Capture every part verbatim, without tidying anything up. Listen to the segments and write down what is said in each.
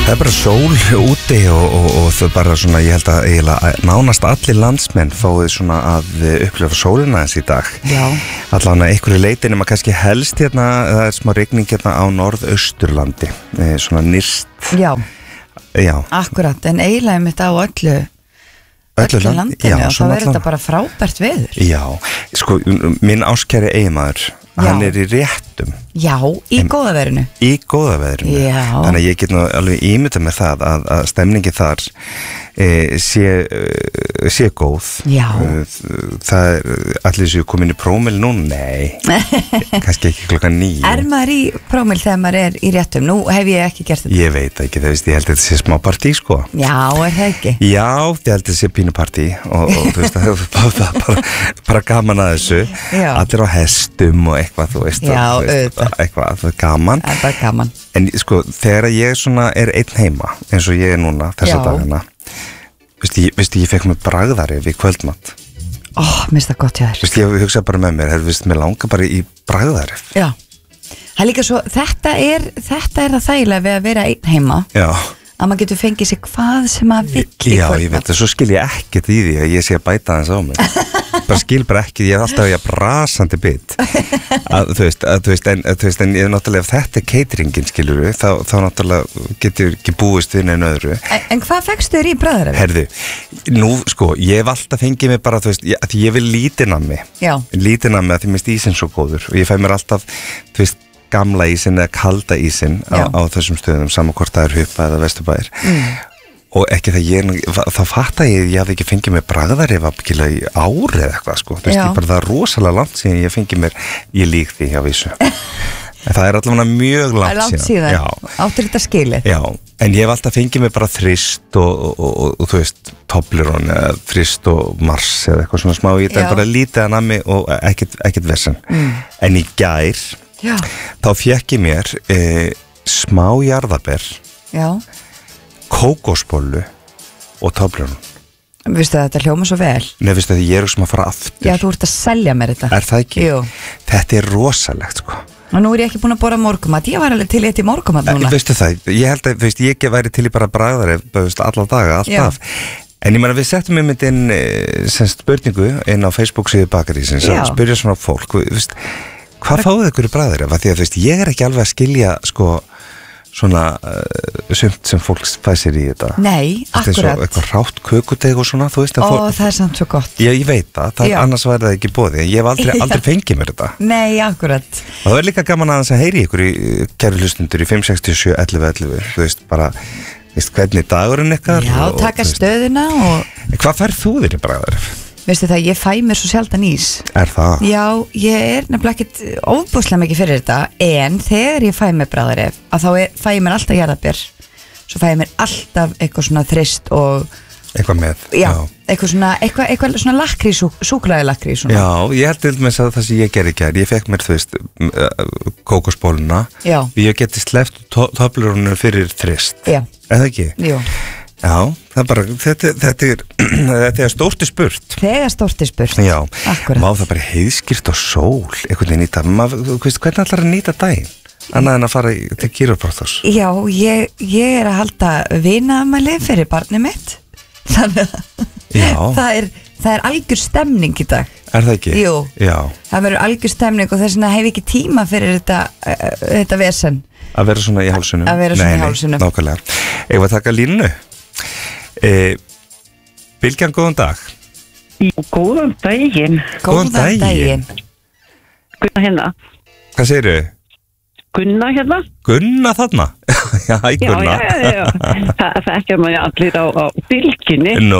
Það er bara sól úti og, og, og þau bara svona, ég held að eiginlega nánast allir landsmenn fáið svona að upplifa sólina þess í dag. Já. Allan að einhverju leiti nema kannski helst hérna, það er smá rigning hérna á norðausturlandi, svona nyrst. Já, Já. Akkurat, en eiginlega mitt á öllu, öllu öllu land, landinu já, og það verður þetta bara frábært veður. Já, sko, minn áskæri eiginmaður, hann er í réttum. Já, í en, góða veðrinu. Í góða veðrinu. Já. Þannig að ég get nú alveg ímyndað með það að, að stemningi þar e, sé, e, sé góð. Já. Það er allir séu komin í prómil nú, nei, kannski ekki klokkan níu. Er maður í prómil þegar maður er í réttum? Nú hef ég ekki gert þetta. Ég veit ekki, það veist, ég held að þetta sé smá partí, sko. Já, er það ekki? Já, ég held að þetta sé pínupartí og, og þú veist, það er bara, bara gaman að þessu. Já. Allir á hestum og eitthvað, þú veist. Já, þú veist, eitthvað, það er gaman. Það er bara gaman. En sko, þegar ég svona er einn heima, eins og ég er núna, þessa dagana, veistu, ég, veistu, ég fekk mér bragðari við kvöldmatt. Ó, oh, mér finnst það gott hjá þér. Veistu, ég hugsa bara með mér, veistu, mér langar bara í bragðari. Já, það er líka svo, þetta er, þetta er það þægilega við að vera einn heima. Já. Að maður getur fengið sér hvað sem maður vill í kvöldmatt. Já, ég veit, og svo skil ég ekkert í því að ég sé að bæta þess á mig. Bara skil bara ekki, ég er alltaf ég brasandi bit að, þú veist, að, þú veist, en, að, þú veist, en ég er náttúrulega, ef þetta er cateringin, skilur við, þá, þá náttúrulega getur ekki búist við neina öðru. En, en hvað fegstu þér í bragðarefni? Herðu, nú, sko, ég hef alltaf fengið mig bara, þú veist, ég, að ég vil lítinammi, lítinammi að því minnst ísinn svo góður og ég fæ mér alltaf, þú veist, gamla ísinn eða kalda ísinn á, á þessum stöðum, saman hvort það er Huppa eða Vesturbæir. Mm. Og ekki það ég, þá fatt að ég, ég hafði ekki fengið mér bragðarif abgilega í ári eða eitthvað, sko. Þú veist, ég bara það er rosalega langt síðan ég fengið mér, ég lík því hjá vísu. En það er allavega mjög langt síðan. Það er langt síðan, já. Áttur þetta skilið. Já, en ég hef alltaf fengið mér bara þrist og, og, og, og, og þú veist, Toblerone eða þrist og Mars eða eitthvað svona smá í þetta, en bara lítið að nammi og ekkert, ekkert vesen. Mm. En í gær, já. Þá fékk ég mér e, smá jarðarber. Já. Kókosbollu og Toblerone. Vistu að þetta hljóma svo vel? Nei, vistu að ég er sem að fara aftur. Já, þú ert að selja mér þetta. Er það ekki? Jú. Þetta er rosalegt, sko. Og nú er ég ekki búin að bora morgumat. Ég var alveg til eitt í morgumat núna. Vistu það, ég held að, veist, ég væri til í bara bragðari, veist, alla daga, alltaf. En ég meina, við settum einmitt inn sem spurningu inn á Facebook síðu Bakarísins að spyrja svona fólk, veist, hvað fáið ykkur í bragðari? Því að, veist, ég er ekki alveg að skilja, sko, svona uh, sumt sem fólk fæsir í þetta. Nei, akkurat. Eitthvað rátt kökudeg og svona, þú veist. Ó, fólk, það er samt svo gott. Ég, ég veit það, það annars væri það ekki bóði. Ég hef aldrei, aldrei fengið mér þetta. Nei, akkurat. Og það er líka gaman aðeins að heyri ykkur í kæru hlustundur í fimm sex sjö ellefu ellefu. Þú veist, bara, veist, hvernig dagurinn ykkar. Já, og, taka og, stöðuna og... Hvað færð þú þér í bragðarif? Veistu það, ég fæ mér svo sjaldan ís. Er það? Já, ég er nefnilega ekkert ofbúslega mikið fyrir þetta, en þegar ég fæ mér bragðarif, að þá er, fæ ég mér alltaf jarðarber, svo fæ ég mér alltaf eitthvað svona þrist og... Eitthvað með. Já, já. Eitthvað svona, eitthvað, eitthvað svona lakrí, súklaði lakrí svona. Já, ég held til með það sem ég gerði gær, ég fekk mér, þú veist, kókosbóluna. Já. Ég geti sleppt Toblerone fyrir þrist. Já. Er það ekki? Jú. Já, það er bara, þetta, þetta er, þetta er stórti spurt. Þegar stórti spurt. Já, akkurat. Má það bara heiðskýrt og sól, einhvern veginn nýta, maður, þú veist, hvernig ætlar að nýta daginn? Annað en að fara í, til kýrópraktors. Já, ég, ég er að halda vinaafmæli fyrir barnið mitt, þannig að það er, það er algjör stemning í dag. Er það ekki? Jú, já. Það verður algjör stemning og þess vegna hef ég ekki tíma fyrir þetta, uh, þetta vesen. Að vera svona í hálsunum? Að vera svona nei, í hálsunum. Nei, nákvæmlega. Ég var að taka línu. E, Bylgjan, góðan dag. Góðan daginn. Góðan daginn. Gunna hérna. Hvað segirðu? Gunna hérna. Gunna þarna? Já, hæ Gunna. Já, já, já. Það, það ekki að maður allir á, á bylginni. Nó,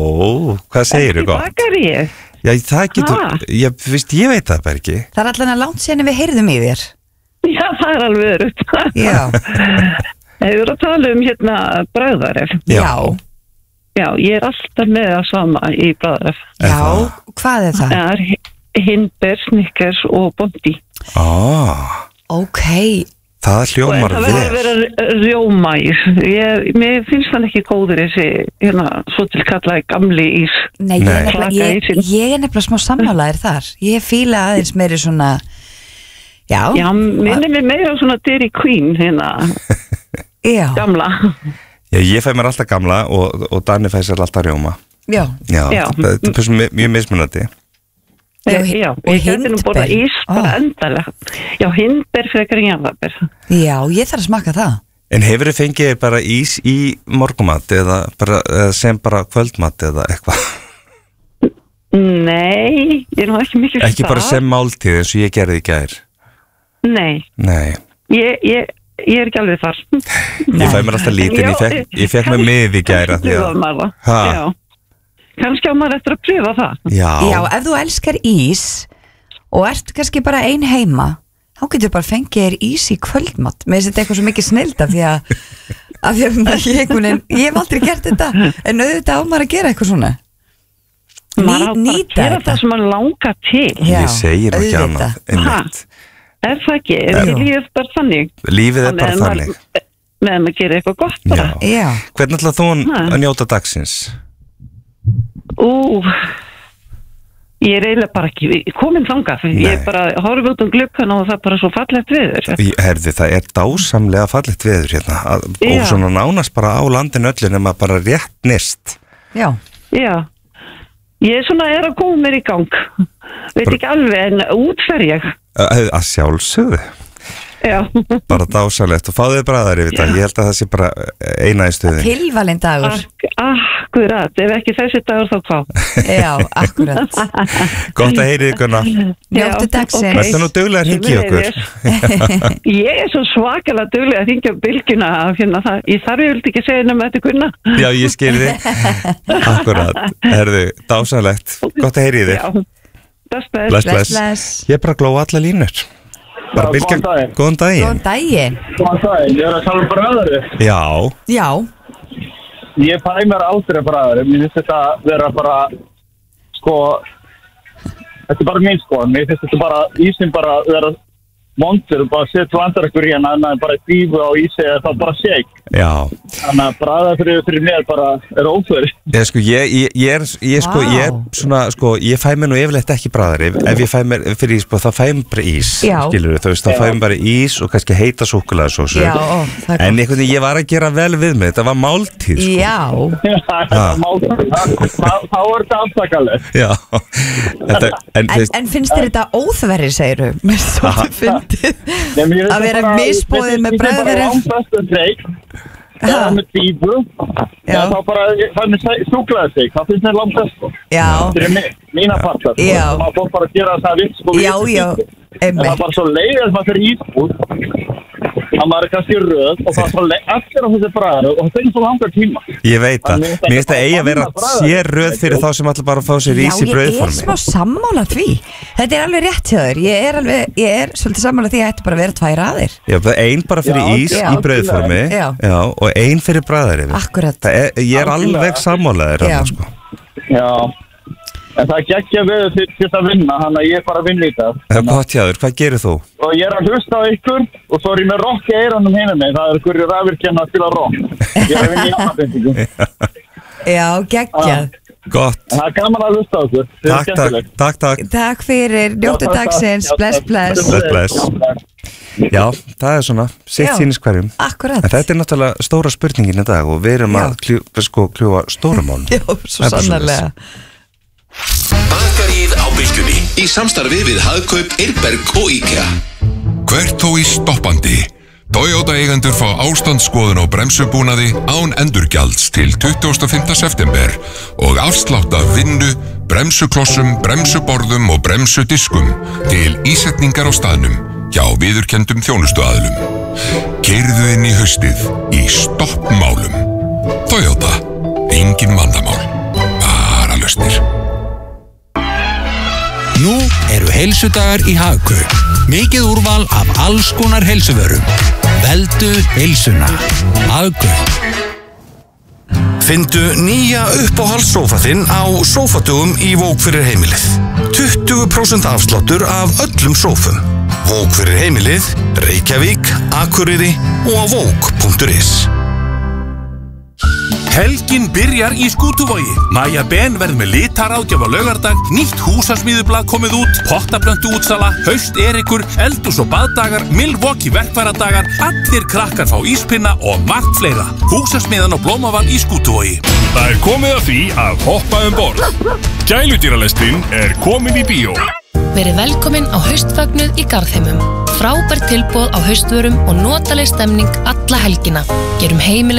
hvað segirðu gott? Það bakar ég. Já, það getur, ég, veist, ég veit það bara ekki. Það er allan að langt sérna við heyrðum í þér. Já, það er alveg örugt. Já. Þeir eru að tala um hérna bragðaref. Já. Já, ég er alltaf með það sama í bragðaref. Já, hvað er það? Það er Hindber, Snickers og Bondi. Ah. Ok. Það hljómar vel. Það verður að vera rjómær. Ég, mér finnst það ekki góður þessi, hérna, svo til kallaði gamli ís. Nei, ég er nefnilega, ég, ég er nefnilega smá sammálaðir þar. Ég fíla aðeins meiri svona, já. Já, minnir mig meira svona Dairy Queen, hérna. Já. Gamla. Já, ég fæ mér alltaf gamla og, og Danni fæ sér alltaf rjóma. Já. Já, Já. það er mjög, mjög mismunandi. Já, já, og ég gæti nú borða ís bara endalega. Já, hindber frekar en jarðarber. Já, ég þarf að smaka það. En hefur þið fengið bara ís í morgumat eða, bara, eða sem bara kvöldmat eða eitthvað? Nei, ég er nú ekki mikil Ekki bara sem máltíð eins og ég gerði í gær? Nei. Nei. Ég, ég, ég er ekki alveg þar. Ég fæ mér alltaf lítinn, ég fekk, ég fekk með mið í gær að því að... Já. Kannski á maður eftir að pröfa það. Já. Já, ef þú elskar ís og ert kannski bara ein heima, þá getur bara fengið þér ís í kvöldmatt. Mér finnst þetta eitthvað svo mikið snilda því að, að því að ég, ég hef aldrei gert þetta, en auðvitað á maður að gera eitthvað svona. Maður á bara að gera það sem maður langar til. Já, ég segir ekki annað. Einmitt. Er það ekki? Er ekki lífið bara þannig? Lífið er bara þannig. Meðan maður gerir eitthvað gott bara. Já. Hvernig ætlaðu þú að njóta dagsins? Ú, ég er eiginlega bara ekki komin þangað, ég er bara horfið út um glukkan og það er bara svo fallegt veður. Herði, það er dásamlega fallegt veður hérna og svona nánast bara á landinu öllu nema bara rétt nýst. Já. Já, ég er svona er að koma mér í gang, veit ekki alveg en útfer ég. Að sjálfsögðu. Já. Bara dásalegt og fáðu þið bræðar yfir þetta, ég held að það sé bara eina í stuðin. Tilvalinn dagur. Ak akkurat, ef ekki þessi dagur þá hvað. Já, akkurat. Gott að heyri ykkurna. Njóttu dagsins. Verður nú duglega að hringja okkur. Ég er svo svakalega duglega að hringja á bylgjuna, hérna, það, ég þarf ég vildi ekki segja nema þetta kunna. Já, ég skilði þið. Akkurat, herðu, dásalegt. Gott að heyri þið. Já, bless, bless. Bless, bless. bless. Ég er bara að glóa alla línur. Bara Já, góðan daginn. Góðan daginn. Góðan daginn. Góðan daginn, ég er að tala um bræðari. Já. Já. Ég fæ mér aldrei bræðari, mér finnst þetta vera bara, sko, þetta er bara mín sko, mér finnst þetta bara, ísinn bara vera montur, bara setja vandar ykkur í hana, en bara dýfu á ísi eða það bara shake. Já. Þannig að bræða fyrir, fyrir mér bara er ófyrir. Ég sko, ég, ég, ég er, ég sko, wow. ég er svona, sko, ég fæ mér nú yfirleitt ekki bræðari, ef ég fæ mér fyrir ís, þá fæ mér bara ís, skilur þú, þú veist, þá fæ mér bara ís og kannski heita súkkulaðisósu. Já, ó, það er en einhvern veginn, ég var að gera vel við mig, þetta var máltíð, sko. Já. Þetta var máltíð, þá er þetta aftakalegt. Já. Þetta, en, en, en finnst þér þetta óþverri, segir þú, með svolítið fyndið, að vera misbóðið með bræðari? Það með dýbu, þá bara, það með súklaði sig, það finnst mér langt þess. Já. Það er mína partar, það fór bara að gera það vitt sko. Já, já, einmitt. Það er bara svo leið að maður fyrir ísbúð, að maður er kannski röð og það er svo leið eftir á þessi bræðari og það finnst svo langar tíma. Ég veit það, mér finnst það eigi að vera sér röð fyrir þá sem allir bara að fá sér ís í brauðformi. Já, ég er smá sammála því. Þetta er alveg rétt hjá þér, ég er alveg, ég er svolítið sammála því að þetta bara vera tvær aðir. Já, ein bara fyrir ís í brauðformi, já, og ein fyrir bræðari. Akkurat. Ég er alveg sammálaður þarna, sko. Já. En það er geggja við til, til að vinna, þannig að ég er bara að vinna í það. Það er gott hjá þér, hvað gerir þú? Og ég er að hlusta á ykkur og svo er ég með rock í eiranum heima mig, það er ykkur rafvirkjanna að spila rock. Ég er að vinna í afnabendingu. Já, geggjað. Gott. Það er gaman að hlusta á ykkur. Takk, takk, takk, takk. Takk fyrir, njóttu dagsins, bless, bless. Bless, bless. Já, það er svona, sitt sínis hverjum. Akkurat. En þetta er náttúrulega stóra spurningin í dag og við erum að kljú, sko, kljúa stórumál. Já, svo sannarlega. Bakaríð á bylgjunni í samstarfi við Hagkaup, Eirberg og IKEA. Hvert þó í stoppandi. Toyota eigendur fá ástandsskoðun á bremsubúnaði án endurgjalds til tuttugasta og fimmta september og afslátt af vinnu, bremsuklossum, bremsuborðum og bremsudiskum til ísetningar á staðnum hjá viðurkenndum þjónustuaðilum. Keyrðu inn í haustið í stoppmálum. Toyota, engin vandamál, bara lausnir. Nú eru heilsudagar í Hagkaup. Mikið úrval af alls konar heilsuvörum. Veldu heilsuna. Hagkaup. Findu nýja uppáhaldssófa þinn á sófadögum í Vók fyrir heimilið. tuttugu prósent afsláttur af öllum sófum. Vók fyrir heimilið, Reykjavík, Akureyri og á vók punktur is. Helgin byrjar í Skútuvogi. Maja Ben verður með litaráðgjafa laugardag, nýtt húsasmíðublað komið út, pottaplöntu útsala, haust erikur, eldús og baðdagar, Milwaukee verkfæradagar, allir krakkar fá íspinna og margt fleira. Húsasmiðan og blómaval í Skútuvogi. Það er komið að því að hoppa um borð. Gæludýralestin er komin í bíó. Verið velkomin á haustfagnuð í Garðheimum. Frábært tilboð á haustvörum og notaleg stemning alla helgina. Gerum heimilið